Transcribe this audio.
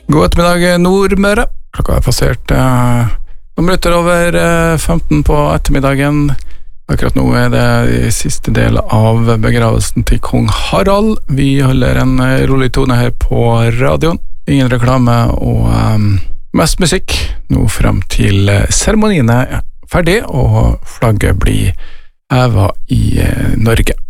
God ettermiddag, Nordmøre. Klokka passert noen minutter over 15 på ettermiddagen. Akkurat nå det siste del av begravelsen til kong Harald. Vi holder en rolig tone her på radioen. Ingen reklame og mest musikk. Nå frem til seremonien ferdig, og flagget blir hevet i Norge.